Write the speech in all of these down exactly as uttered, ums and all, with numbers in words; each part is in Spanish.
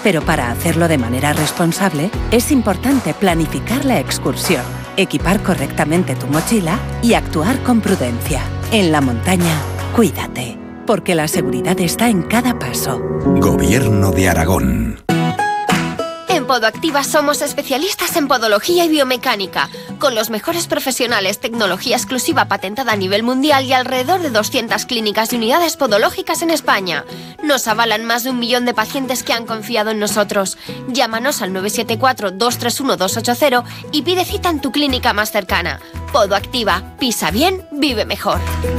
Pero para hacerlo de manera responsable, es importante planificar la excursión, equipar correctamente tu mochila y actuar con prudencia. En la montaña, cuídate, porque la seguridad está en cada paso. Gobierno de Aragón. En Podoactiva somos especialistas en podología y biomecánica, con los mejores profesionales, tecnología exclusiva patentada a nivel mundial y alrededor de doscientas clínicas y unidades podológicas en España. Nos avalan más de un millón de pacientes que han confiado en nosotros. Llámanos al nueve siete cuatro, dos tres uno, dos ocho cero y pide cita en tu clínica más cercana. Podoactiva, pisa bien, vive mejor.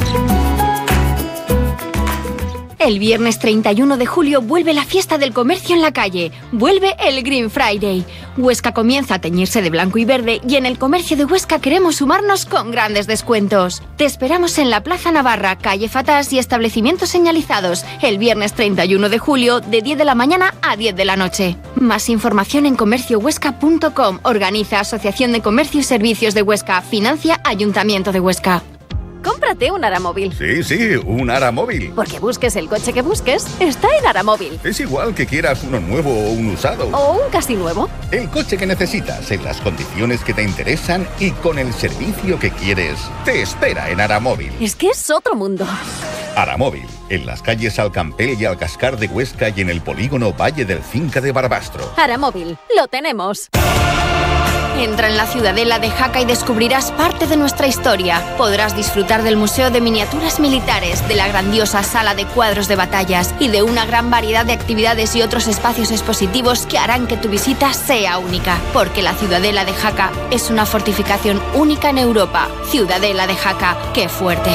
El viernes treinta y uno de julio vuelve la fiesta del comercio en la calle. Vuelve el Green Friday. Huesca comienza a teñirse de blanco y verde y en el comercio de Huesca queremos sumarnos con grandes descuentos. Te esperamos en la Plaza Navarra, calle Fatás y establecimientos señalizados el viernes treinta y uno de julio de diez de la mañana a diez de la noche. Más información en comercio huesca punto com. Organiza Asociación de Comercio y Servicios de Huesca. Financia Ayuntamiento de Huesca. Cómprate un Aramóvil. Sí, sí, un Aramóvil. Porque busques el coche que busques, está en Aramóvil. Es igual que quieras uno nuevo o un usado. O un casi nuevo. El coche que necesitas, en las condiciones que te interesan y con el servicio que quieres, te espera en Aramóvil. Es que es otro mundo. Aramóvil, en las calles Alcampel y Alcascar de Huesca y en el polígono Valle del Cinca de Barbastro. Aramóvil, lo tenemos. Entra en la Ciudadela de Jaca y descubrirás parte de nuestra historia. Podrás disfrutar del Museo de Miniaturas Militares, de la grandiosa sala de cuadros de batallas y de una gran variedad de actividades y otros espacios expositivos que harán que tu visita sea única. Porque la Ciudadela de Jaca es una fortificación única en Europa. Ciudadela de Jaca, ¡qué fuerte!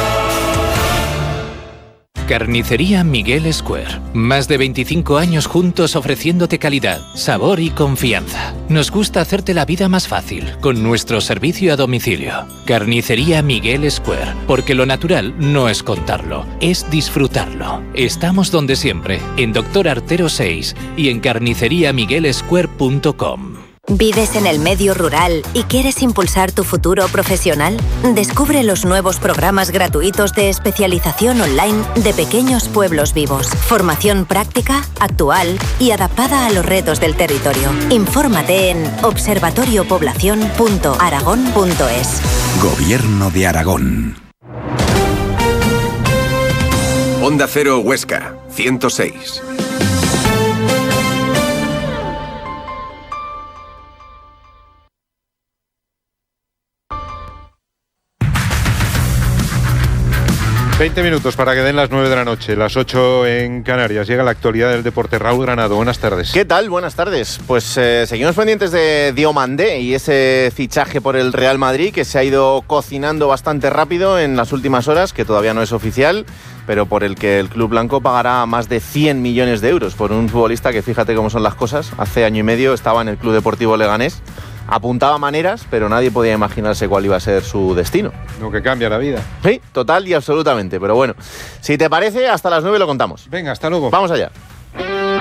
Carnicería Miguel Square. Más de veinticinco años juntos ofreciéndote calidad, sabor y confianza. Nos gusta hacerte la vida más fácil con nuestro servicio a domicilio. Carnicería Miguel Square. Porque lo natural no es contarlo, es disfrutarlo. Estamos donde siempre, en Doctor Artero seis y en carnicería miguel square punto com. ¿Vives en el medio rural y quieres impulsar tu futuro profesional? Descubre los nuevos programas gratuitos de especialización online de Pequeños Pueblos Vivos. Formación práctica, actual y adaptada a los retos del territorio. Infórmate en observatorio población punto aragón punto es. Gobierno de Aragón. Onda Cero Huesca, ciento seis. veinte minutos para que den las nueve de la noche, las ocho en Canarias. Llega la actualidad del deporte. Raúl Granado, buenas tardes. ¿Qué tal? Buenas tardes. Pues eh, seguimos pendientes de Diomandé y ese fichaje por el Real Madrid que se ha ido cocinando bastante rápido en las últimas horas, que todavía no es oficial, pero por el que el club blanco pagará más de cien millones de euros por un futbolista que, fíjate cómo son las cosas, hace año y medio estaba en el Club Deportivo Leganés. Apuntaba maneras, pero nadie podía imaginarse cuál iba a ser su destino. Lo que cambia la vida. Sí, total y absolutamente. Pero bueno, si te parece, hasta las nueve lo contamos. Venga, hasta luego. Vamos allá.